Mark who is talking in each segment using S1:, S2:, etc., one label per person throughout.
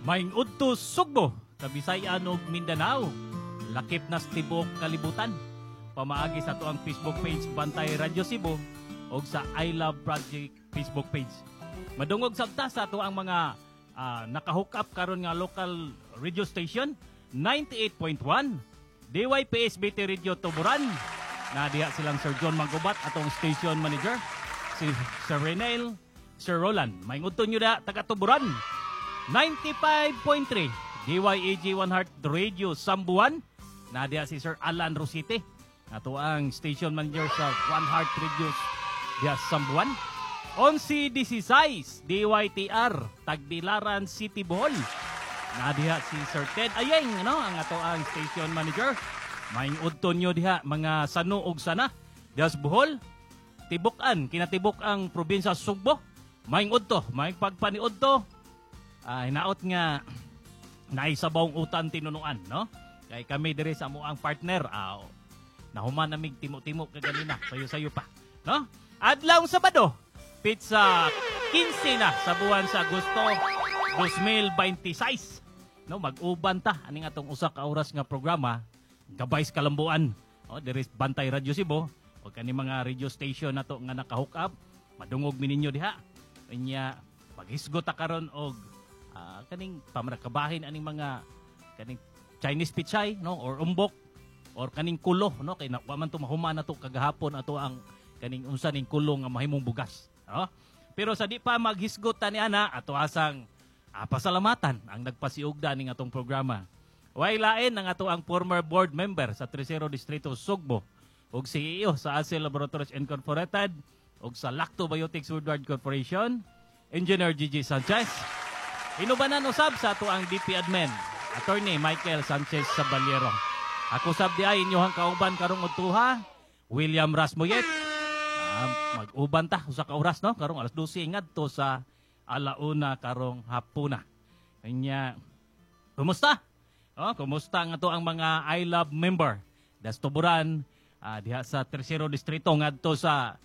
S1: Maing udto Sugbo, Kabisayan ug Mindanao. Lakip nas tibok kalibutan. Pamaagi sa tuang Facebook page Bantay Radio Cebu o sa I Love Project Facebook page. Madungog sabta sa tuang mga nakahook up karon nga local radio station 98.1 DYPSBT Radio Tuburan. Na diha silang Sir John Manggubat atong station manager si Sir Renel, Sir Roland. Maing udto nyo da taga Tuburan. 95.3 DYAG One Heart Radio Sambuan. Nadia si Sir Alan Rosite. Ato ang station manager sa One Heart Radio diya Sambuan. 11-16 DYTR Tagbilaran City Bohol. Nadia si Sir Ted Ayeng, no? Ang ato ang station manager. Maing udto nyo diha mga sano og sana. Diya sa Bohol. Tibukan, kinatibok ang probinsya Sugbo. Maing udto, maing pagpaniudto. Hinaot nga naisabawng utan tinunuan, no? Kay kami diri sa amuang partner, nahuman namig timo-timo kaganina, sayo-sayo pa, no? Adlawng Sabado, pizza 15 na sa buwan sa Agosto 2026. No, mag-uban ta aning atong usa ka oras nga programa, gabay sa kalambuan. O diri Bantay Radio Cebu, o kani mga radio station nato nga naka-hook up, madungog mi ninyo diha. Unya maghisgot ta karon og kaning pamrakabahin aning mga kaning Chinese pichay, no, or umbok or kaning kulo, no, kay wa man to mahuman nato kagahapon ato ang kaning unsa ning kulo nga mahimong bugas, no? Pero sa di pa maghisgot ta ni ana ato asang pasalamatan ang nagpasiugda ning atong programa. Way lain ang ato ang former board member sa Tercero Distrito Sugbo ug CEO sa Acel Laboratories Incorporated ug sa Lactobiotics Woodward Corporation, Engineer Gigi Sanchez. Inubanan usab sa ato ang DP Admin, Attorney Michael Sanchez Sabaliero. Ako sab di ay inyohang kauban karong utuha, William Rasmoyet. Mag-uban ta usa ka oras, no, karong alas 12 ngadto sa alauna karong hapuna. Kanya kumusta? Kumusta nga to ang mga I Love member? Das Tuburan diha sa Tercero Distrito ngadto sa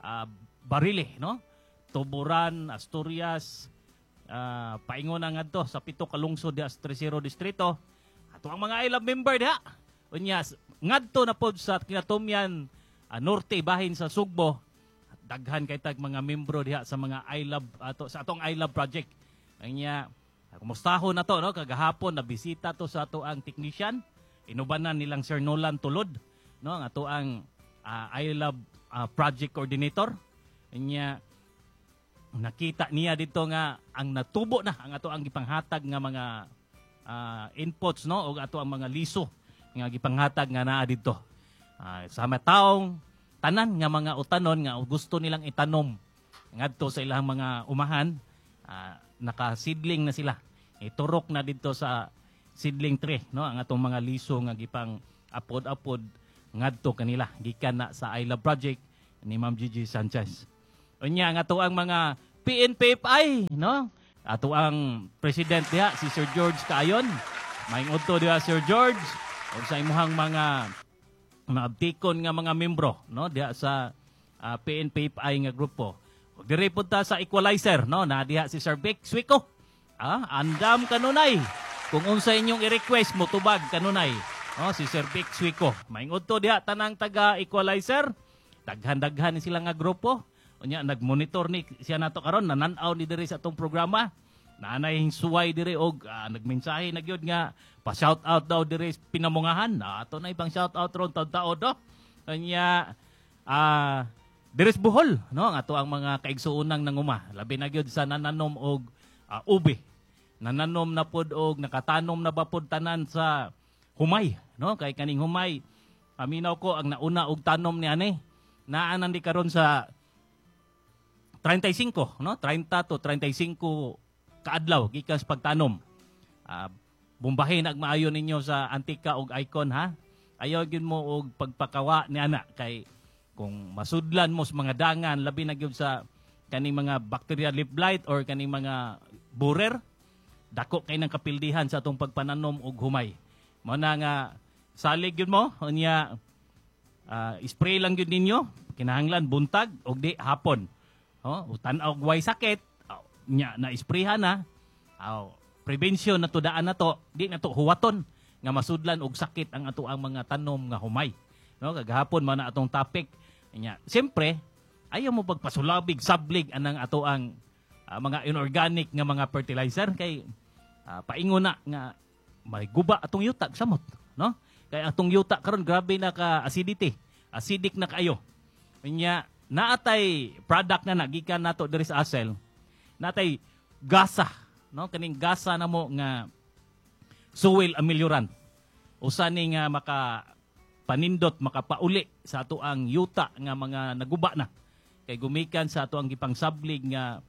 S1: Barile, no? Tuburan, Asturias, paingon na ngadto sa pito ka lungsod diha sa Tercero Distrito. Ato ang mga I Love member diha. Unya ngadto na pod sa Kinatumyan Norte bahin sa Sugbo. Daghan kay tag mga membro diha sa mga I Love ato sa atong I Love project. Unya kumustahon na to, no? Kagahapon na bisita to sa ato ang technician. Inubanan nilang Sir Nolan Tulod, no? Ang ato ang I Love project coordinator. Unya nakita niya dito nga ang natubo na ang ato ang gipanghatag nga mga inputs, no, o ato ang mga liso nga gipanghatag nga naa dito sa mga taong tanan nga mga utanon nga gusto nilang itanom ngadto sa ilang mga umahan, nakasidling na sila, iturok na dito sa seedling tree, no, ang atong mga liso nga gipang apod-apod ngadto kanila gikan na sa I Love project ni Ma'am Gigi Sanchez. Unya nga ato ang mga PNPFI, no? Ato ang president diha si Sir George Kaayon. Maing udto diha Sir George ug sa imuhang mga abtikon nga mga membro, no, diha sa PNPFI nga grupo. Ug diri pud ta sa equalizer, no, na diha si Sir Vic Suico. Andam kanunay. Kung unsa inyong i-request mo tubag kanunay, no, si Sir Vic Suico. Maing udto diha tanang taga equalizer. Daghan-daghan ni sila nga grupo. Unya nagmonitor ni siya nato karon, nananaw ni diri sa atong programa. Naanay suway diri og nagmensahe na gyud nga pa-shout out daw diri pinamungahan. Ato na ibang shout out ron taud-taud do. Unya diri sa Bohol, no, ang ato ang mga kaigsuonang nanguma. Labi na gyud sa nananom og ube. Nananom na pod og nakatanom na ba pod tanan sa humay, no? Kay kaning humay paminaw ko ang nauna og tanom ni ani. Naanan di karon sa 35, no? 30 to 35 kaadlaw gikan sa pagtanom. Bumbahin ag maayo ninyo sa antika og icon, ha. Ayaw gyud mo og pagpakawa ni ana kay kung masudlan mo sa mga dangan labi na gyud sa kaning mga bacteria leaf blight or kaning mga borer, dako kay nang kapildihan sa atong pagpananom og humay. Mao na nga salig gyud mo unya spray lang gyud ninyo kinahanglan buntag og di hapon. Utan og way sakit nya na isprehan na. prevention na to daan na to, di na to huwaton nga masudlan og sakit ang ato ang mga tanom nga humay. No, kagahapon man na atong topic nya. Siyempre, ayaw mo pagpasulabig, sablig anang ato ang mga inorganic nga mga fertilizer kay paingon na nga may guba atong yuta samot, no? Kay atong yuta karon grabe na ka acidity, acidic na kayo. Nya naatay product na nagikan nato diri sa Asel. Natay gasa, no? Kaning gasa na mo nga soil ameliorant. Usa ni nga panindot makapauli sa ato ang yuta nga mga naguba na. Kay gumikan sa ato ang gipangsablig nga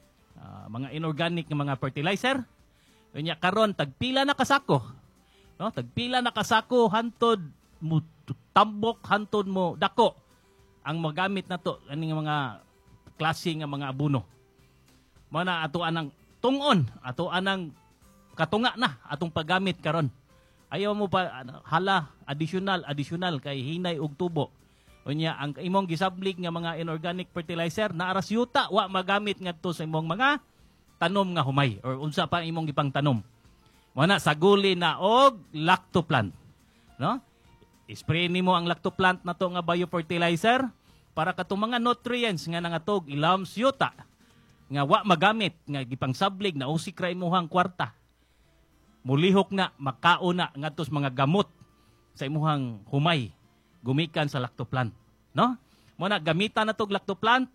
S1: mga inorganic nga mga fertilizer. Unya karon tagpila na kasako. No, tagpila na kasako hantod mo tambok, hantod mo dako ang magamit nato aning mga klase nga mga abono. Mao na ato anang tungon, ato anang katunga na atong paggamit karon. Ayaw mo pa hala additional kay hinay og tubo. Unya ang imong gisablig nga mga inorganic fertilizer na aras yuta wa magamit ngadto sa imong mga tanom nga humay or unsa pa imong gipang tanom. Mao na saguli na og lactoplant, no? Spray nimo ang lactoplant nato nga biofertilizer para katong mga nutrients nga nangatog ilams yuta nga wa magamit nga gipangsablig na usik ra imong kwarta. Mulihok na makaon na ngadto sa mga gamot sa imong humay gumikan sa lactoplant, no? Mo na gamitan na tog lactoplant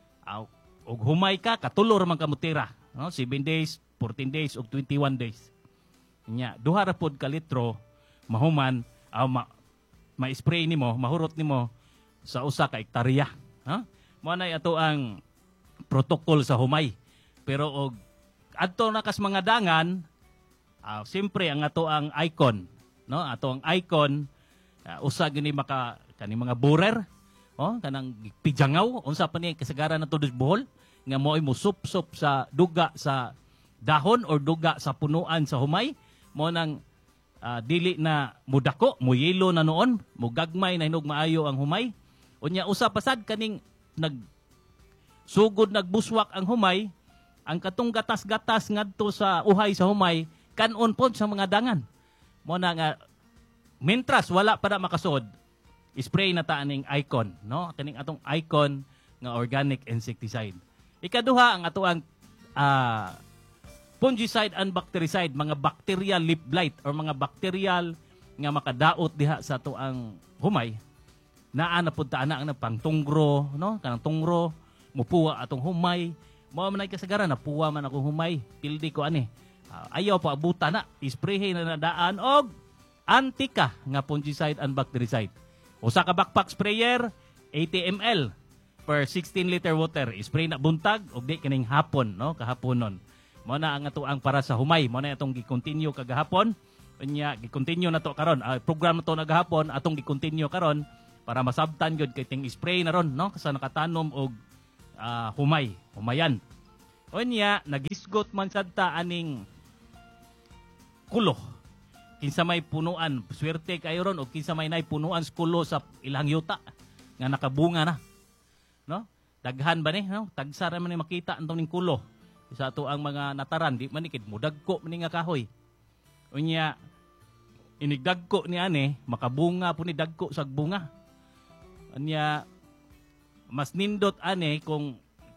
S1: og humay ka katulor man ka mutira, no? 7 days, 14 days ug 21 days. Nya duha ra pod ka litro mahuman ma-spray nimo, mahurot nimo sa usa ka hektarya, no? Mo na ato ang protocol sa humay. Pero og adto na kas mga dangan, siyempre ang ato ang icon, no? Ato ang icon usa gini kani mga borer, kanang pijangaw unsa pa ni kasagaran nato dos Bohol nga mo'y musup-sup sa duga sa dahon or duga sa punuan sa humay mo nang dili na mudako, muyelo na noon, mugagmay na hinog maayo ang humay. Unya usa pasad kaning sugod nagbuswak ang humay, ang katong gatas-gatas ngadto sa uhay sa humay kanon pod sa mga dangan. Mo na nga mentras wala pa na makasod, spray na ta aning icon, no? Kaning atong icon nga organic insecticide. Ikaduha ang ato ang fungicide and bactericide, mga bacterial leaf blight or mga bacterial nga makadaot diha sa ato ang humay. Naa na pud ta ana ang pangtungro, no? Kanang tungro mupuwa atong humay. Mao man ay kasagaran napuwa man akong humay, pildi ko ani. Ayaw pa abuta na, isprayhin na nadaan og antika nga fungicide and bactericide. Usa ka backpack sprayer, 80 ml per 16 liter water. Spray na buntag og di kining hapon, no? Kahaponon. Mao na ang ato ang para sa humay. Mao na atong gi-continue kagahapon. Unya gi-continue na to karon. Program na to nagahapon atong gi-continue karon para masabtan gyud kay ting spray na ron, no? Sa nakatanom og humayan. Unya nagisgot man sadta aning kulo. Kinsa may punuan, swerte kayo ron o kinsa may nay punuan sa kulo sa ilang yuta nga nakabunga na. No? Daghan ba ni, no? Tagsara man ni makita antong ning kulo sa ato ang mga nataran, di man ikid mudagko man nga kahoy. Unya inigdagko ni ani, makabunga po ni dagko sa bunga. Unya mas nindot ani kung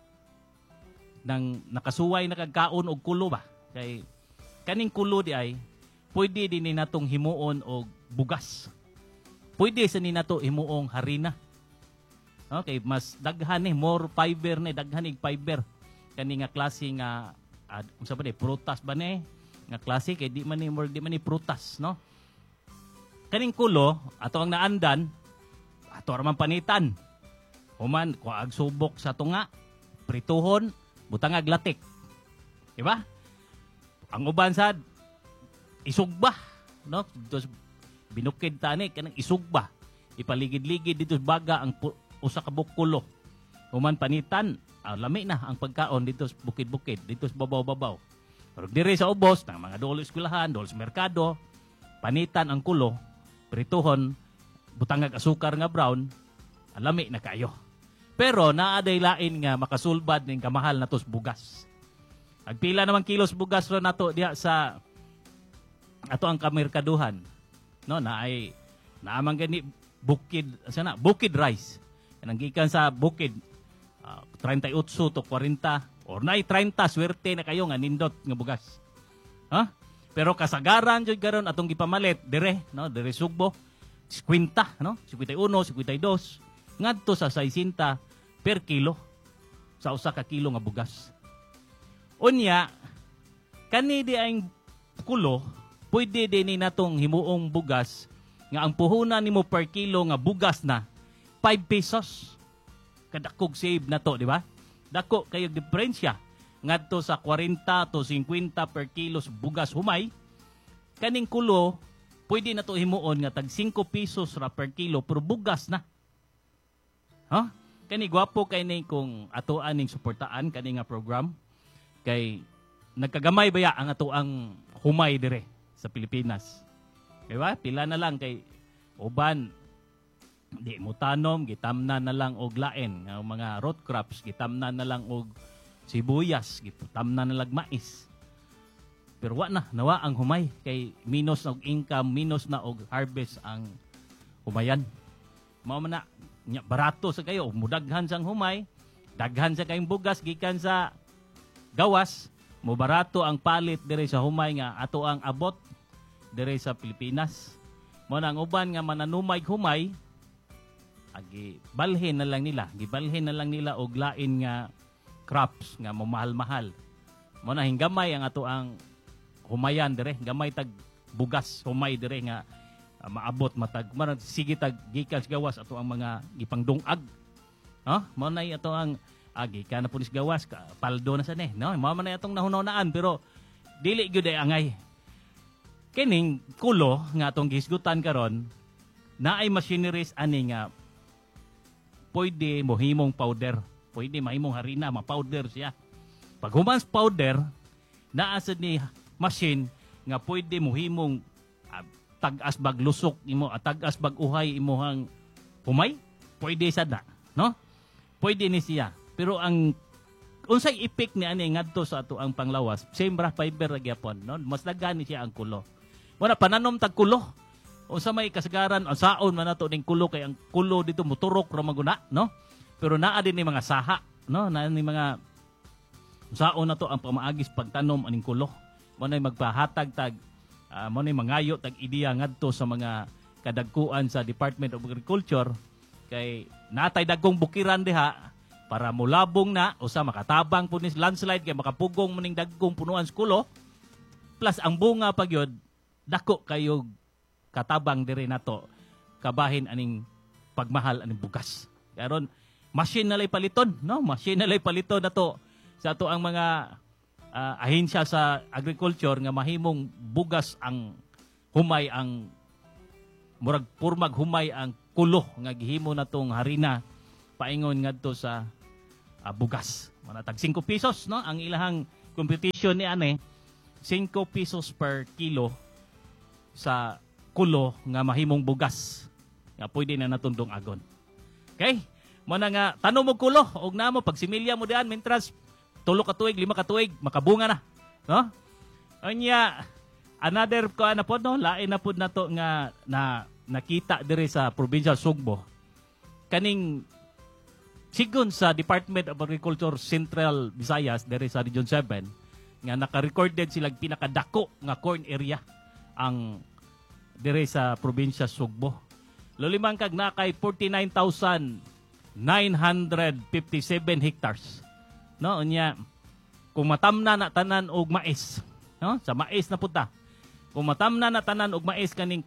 S1: nang nakasuway na kagkaon og kulo ba. Kay kaning kulo di ay pwede din ni natong himuon og bugas. Pwede sa ni nato himuong harina. Okay, mas daghan ni more fiber ni daghan ig fiber. Kani nga klase nga unsa ba ni prutas ba ni nga klase kay di man ni prutas, no? Kaning kulo ato ang naandan ato ra man panitan. Human kuag subok sa tunga, prituhon, butang ag latik. Di ba? Ang uban sad isugba, no? Dito binukid tani kanang isugba. Ipaligid-ligid dito sa baga ang usa ka bukulo. Human panitan, lami na ang pagkaon dito sa bukid-bukid, dito sa babaw-babaw. Pero dire sa ubos ng mga dolo eskwelahan, dolo sa merkado, panitan ang kulo, prituhon, butangag asukar nga brown, lami na kayo. Pero naaday lain nga makasulbad ning kamahal na tos bugas. Agpila naman kilos bugas ro nato diha sa ato ang kamerkaduhan. No, naamang gani bukid rice. Kanang gikan sa bukid 38 to 40 or nay 30 swerte na kayo nga nindot nga bugas. Ha? Pero kasagaran jud karon atong gipamalit dire, no, dire Sugbo 50, no? 51, 52 ngadto sa 60 per kilo sa usa ka kilo nga bugas. Unya kani di ang kulo pwede din ni natong himuong bugas nga ang puhunan nimo per kilo nga bugas na 5 pesos. Kadakog save na to, di ba? Dako kayo diferensya ngadto sa 40 to 50 per kilos bugas humay. Kaning kulo pwede na to himuon nga tag 5 pesos ra per kilo pero bugas na. Ha? Kani gwapo kay ni kung atoan ning suportaan kani nga program kay nagkagamay baya ang atoang humay dire sa Pilipinas. Di ba? Pila na lang kay uban di mo tanom, gitamnan na lang og lain, nga mga root crops, gitamnan na lang og sibuyas, gitamnan na lang mais. Pero nawa ang humay kay minus na og income, minus na og harvest ang humayan. Mao man na barato sa kayo, mudaghan sang humay, daghan sa kayong bugas gikan sa gawas, mo barato ang palit dire sa humay nga ato ang abot dire sa Pilipinas. Mao na ang uban nga mananumay humay gibalhin na lang nila og lain nga crops nga mamahal-mahal. Mo na hinggamay ang ato ang humayan dire, gamay tag bugas humay dire nga maabot matag sige tag gikan sa gawas ato ang mga gipangdungag. Mo na ato ang gikan na punis gawas paldo na sa no. Mo man na atong nahunahunaan pero dili gyud ay angay. Kining kulo nga atong gisgutan karon naay machineries ani nga pwede mohimong powder. Pwede mahimong harina, ma-powder siya. Pag humans powder, naasad ni machine nga pwede mohimong tag-as bag lusok imo, tag-as bag uhay imuhang humay. Pwede sad na, no? Pwede ni siya. Pero ang unsay effect ni ani ngadto sa ato ang panglawas, sembra fiber ra gyapon, no? Mas daghan ni siya ang kulo. Wala pananom tag kulo. O sa may kasagaran, ang saon man nato ning kulo kay ang kulo dito moturok ra maguna, no? Pero naa din ni mga saha, no? Naa ni mga saon nato ang pamaagis pagtanom aning kulo. Mo nay magpahatag tag mo nay mangayo tag ideya ngadto sa mga kadagkuan sa Department of Agriculture kay natay dagkong bukiran diha para mulabong na usa makatabang pud ni landslide kay makapugong maning dagkong punuan sa kulo. Plus ang bunga pagyod dako kayo katabang dire nato kabahin aning pagmahal aning bugas. Karon machine na lay paliton, no? Machine na lay paliton nato sa ato ang mga ahensya sa agriculture nga mahimong bugas ang humay ang murag purmag humay ang kulo nga gihimo natong harina paingon ngadto sa bugas. Manatag 5 pesos, no? Ang ilahang competition ni ane 5 pesos per kilo sa kulo nga mahimong bugas nga pwede na natundong agon. Okay? Mo na nga tanom og kulo og namo pag similya mo dian mentras 3 ka tuig 5 ka tuig makabunga na, no? Unya another ko na pod, no, lain na pod nato nga nakita dire sa provincial Sugbo. Kaning sigon sa Department of Agriculture Central Visayas dire sa Region 7 nga naka-recorded sila pinakadako nga corn area ang dire sa probinsya Sugbo. Lulimang kag nakay 49,957 hectares. No, unya kung matamna na tanan og mais, no? Sa mais na puta. Kung matamna na tanan og mais kaning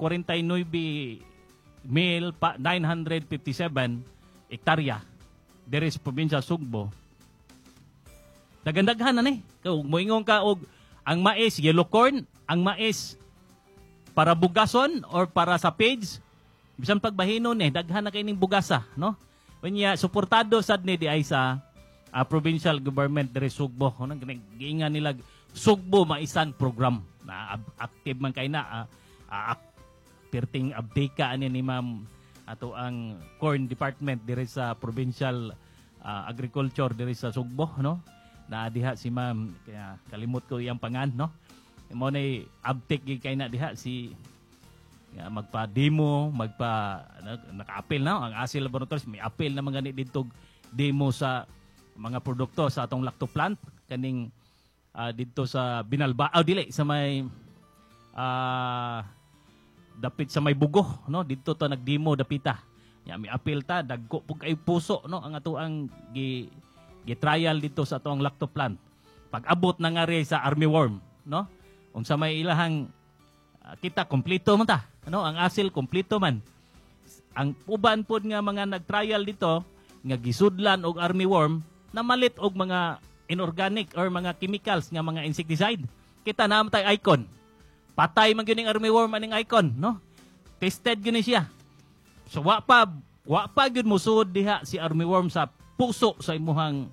S1: 49,957 hektarya dire sa probinsya Sugbo. Dagandaghan na ni. Kung moingon ka og ang mais yellow corn, ang mais para bugason or para sa page, bisan pagbahinon daghan na kay ning bugasa, no? Unya suportado sad ni di ay sa provincial government dire Sugbo, no? Giingan nila Sugbo Maisan program na active man kay na perting abdeka ani ni ma'am ato ang corn department dire sa provincial agriculture dire sa Sugbo, no? na diha si ma'am, kaya kalimot ko iyang pangan, no? Mo na abtek kay na diha si magpa-demo, naka-appeal na ang ASEL Laboratories, may appeal na mga dito demo sa mga produkto sa atong lacto plant kaning dito sa Binalbao dili sa may dapit sa may Bugo, no? Dito to nagdemo dapita. May appeal ta dagko pug kay puso, no, ang ato ang gi-trial dito sa atong lacto plant. Pag-abot na nga rin sa armyworm, no? Unsa may ilahang kita kompleto man ta, ano? Ang ASEL kompleto man. Ang uban pod nga mga nag-trial dito nga gisudlan og armyworm na malit og mga inorganic or mga chemicals nga mga insecticide. Kita na tay icon. Patay man gyud ning armyworm aning icon, no? Tested gyud ni siya. So wa pa gyud musud diha si armyworm sa puso sa imuhang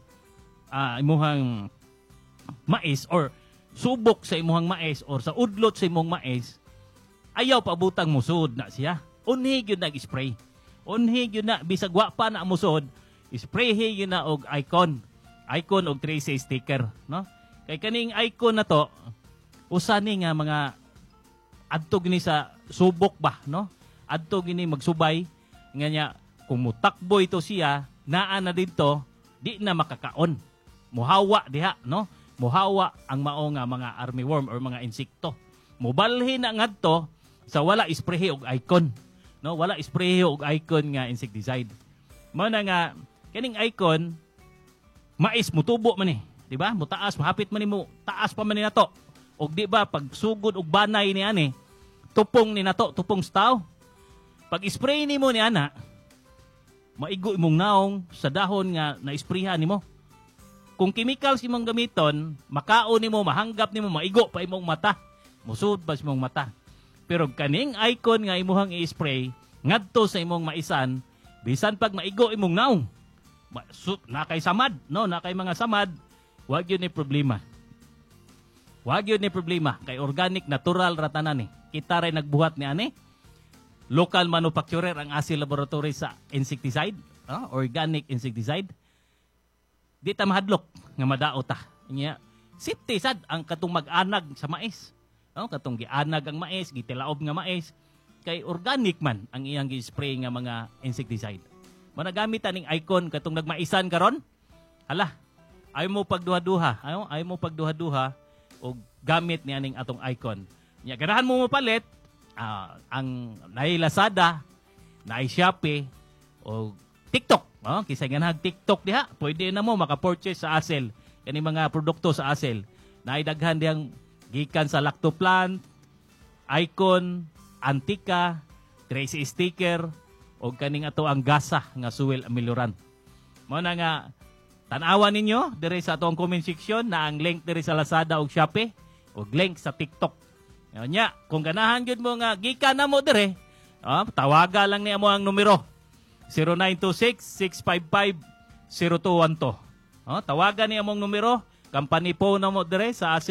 S1: mais or subok sa imuhang mais or sa udlot sa imong mais. Ayaw pabutang musud na siya. Unhi gyud nag-spray. Unhi gyud na bisag wa pa na musud, sprayhi gyud na og icon. Icon og 3C sticker, no? Kay kaning icon na to usa ni nga mga adto gini sa subok ba, no? Adto gini magsubay nga niya kung mutakbo ito siya, naa na dito, di na makakaon. Muhawa diha, no? Muhawa ang mao nga mga armyworm or mga insekto. Mubalhin na ngadto sa wala sprayhi og icon, no? Wala sprayhi og icon nga insecticide. Mao na nga kining icon mais mutubo man di ba? Mutaas, mahapit man nimo, taas pa man ni nato. Og di ba pag sugod og banay ni ani, tupong ni nato, tupong staw. Pag spray nimo ni ana, maigo imong naong sa dahon nga na-sprayhan nimo. Kung chemicals imong gamiton, makaon nimo, mahanggap nimo, maigo pa imong mata. Musud pa imong mata. Pero kaning icon nga imuhang i-spray ngadto sa imong maisan, bisan pag maigo imong naong, nakay samad, no? Nakay mga samad, wag yun ni problema. Wag yun ni problema. Kay organic, natural ratanan Kita rin nagbuhat ni ani. Local manufacturer ang ASEL Laboratories sa insecticide, organic insecticide. Di ta mahadlok nga madao ta. Nya safety sad ang katong mag-anag sa mais. No, katong gianag ang mais, gitilaob nga mais kay organic man ang iyang gi-spray nga mga insecticide. Managamit aning icon katong nagmaisan karon. Hala, ay mo pagduha-duha, ay mo pagduha-duha og gamit ni aning atong icon. Nya ganahan mo mapalit ang naay Lazada, naay Shopee o TikTok. Kisay ganahag TikTok diha, pwede na mo maka-purchase sa ASEL kani mga produkto sa ASEL. Naay daghan diyang gikan sa lacto plant, icon, antika, 3C sticker o kaning ato ang gasa nga suwel amilorant. Mao na nga tan-awan ninyo dire sa atong comment section na ang link dire sa Lazada ug Shopee ug link sa TikTok. Nya, kung ganahan gyud mo nga gikan na mo dire, tawaga lang ni amo ang numero 0926-655-0212. Tawagan ni among numero, company phone na mo dire sa